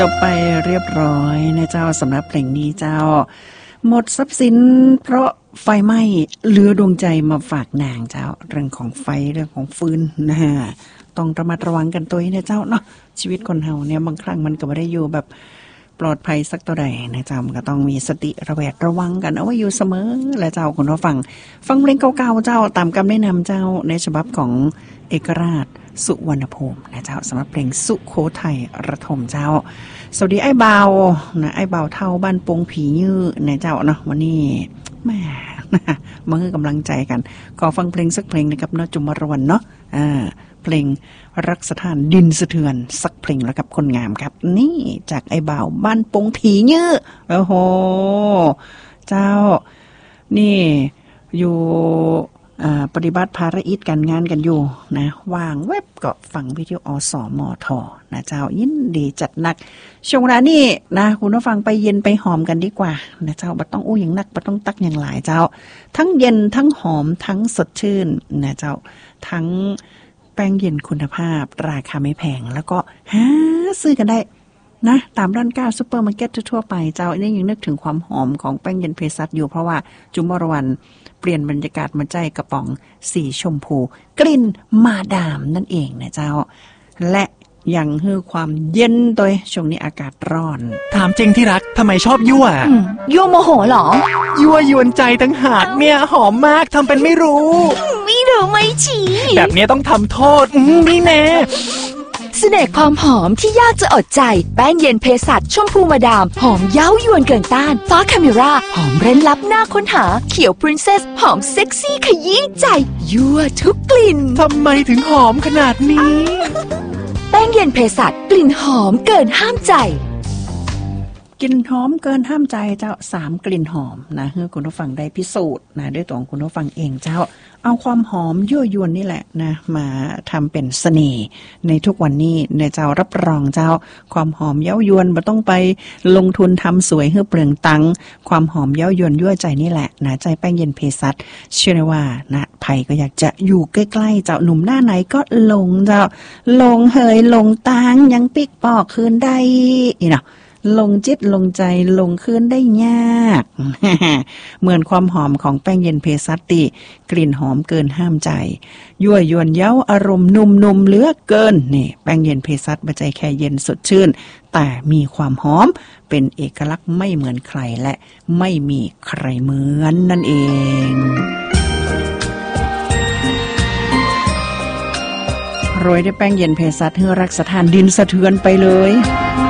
จบไปเรียบร้อยนะเจ้าสำหรับเพลงนี้เจ้าหมดทรัพย์สินเพราะไฟไหม้เหลือดวงใจมาฝากนางเจ้าเรื่องของไฟเรื่องของฟืนนะฮะต้องระมัดระวังกันตัวนะเจ้าเนาะชีวิตคนเฮาเนี่ยบางครั้งมันก็ไม่ได้อยู่แบบปลอดภัยสักตัวใดนะเจ้ามันก็ต้องมีสติระแวดระวังกันเอาไว้อยู่เสมอและเจ้าคุณผู้ฟังเพลงเก่าๆเจ้าตามคำแนะนำเจ้าในฉบับของเอกราชสุวรรณภูมินะเจ้าสำหรับเพลงสุโขทัยระทมเจ้าสวัสดีไอ้เบานะไอ้เบาเท่าบ้านปงผียื้อนะเจ้าเนาะวันนี้แม่มาให้กำลังใจกันขอฟังเพลงสักเพลงนะครับเนาะจุมรวันเนาะเพลงรักสถานดินสะเทือนสักเพลงแล้วกับคนงามครับนี่จากไอ้บ่าวบ้านปงผีเนื้อโอ้โหเจ้านี่อยู่ปฏิบัติภารกิจการงานกันอยู่นะว่างเว็บก็ฟังวิทยุอสมทนะเจ้ายินดีจัดหนักช่วงเวลานี้นะคุณผู้ฟังไปเย็นไปหอมกันดีกว่านะเจ้าบ่ต้องอู้อย่างนักบ่ต้องตักอย่างหลายเจ้าทั้งเย็นทั้งหอมทั้งสดชื่นนะเจ้าทั้งแป้งเย็นคุณภาพราคาไม่แพงแล้วก็หาซื้อกันได้นะตามร้านค้าซุปเปอร์มาร์เก็ตทั่วไปเจ้านี่ยังนึกถึงความหอมของแป้งเย็นเพสัชอยู่เพราะว่าจุมรวันเปลี่ยนบรรยากาศมาใจกระป๋องสีชมพูกลิ่นมาดามนั่นเองนะเจ้าและยังให้ความเย็นโดยช่วงนี้อากาศร้อนถามจริงที่รักทำไมชอบยั่วยั่วโมโหเหรอยั่วยวนใจตั้งหากเนี่ยหอมมากทำเป็นไม่รู้ไม่รู้ไม่ชี้แบบนี้ต้องทำโทษนี่แน่เสน่ห์ความหอมที่ยากจะอดใจแป้งเย็นเภสัชชมพูมาดามหอมเย้ายวนเกินต้านฟ้าคาเมราหอมเร้นลับน่าค้นหาเขียวพรินเซสหอมเซ็กซี่ขยี้ใจยั่วทุกกลิ่นทำไมถึงหอมขนาดนี้แป้งเย็นเภสัชกลิ่นหอมเกินห้ามใจกลิ่นหอมเกินห้ามใจเจ้า3กลิ่นหอมนะให้คุณผู้ฟังได้พิสูจน์นะด้วยตัวของคุณผู้ฟังเองเจ้าเอาความหอมยั่วยวนนี่แหละนะมาทำเป็นเสน่ห์ในทุกวันนี้ในเจ้ารับรองเจ้าความหอมเย้ายวนบ่ต้องไปลงทุนทำสวยให้เปลืองตังความหอมเย้ายวนยั่วใจนี่แหละนะใจแป้งเย็นเภสัชเชื่อได้ว่านะไผก็อยากจะอยู่ใกล้ๆเจ้าหนุ่มหน้าไหนก็ลงเจ้าลงเฮยลงตังยังปิกปอกคืนได้นี่เนาะลงจิตลงใจลงคืนได้ยาก เหมือนความหอมของแป้งเย็นเภสัชติกลิ่นหอมเกินห้ามใจยั่วยวนเย้าอารมณ์นุ่มๆเหลือเกินนี่แป้งเย็นเภสัชบ่ใจแค่เย็นสดชื่นแต่มีความหอมเป็นเอกลักษณ์ไม่เหมือนใครและไม่มีใครเหมือนนั่นเองโรยด้วยแป้งเย็นเภสัชให้รักสถานดินสะเทือนไปเลย